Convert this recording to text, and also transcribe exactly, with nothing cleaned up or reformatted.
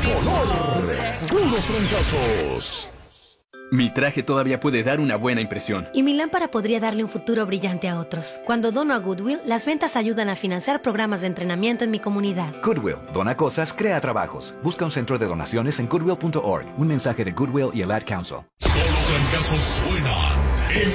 color. Puros trancazos. Mi traje todavía puede dar una buena impresión. Y mi lámpara podría darle un futuro brillante a otros. Cuando dono a Goodwill, las ventas ayudan a financiar programas de entrenamiento en mi comunidad. Goodwill, dona cosas, crea trabajos. Busca un centro de donaciones en goodwill punto org. Un mensaje de Goodwill y el Ad Council. Solo trancazos suenan.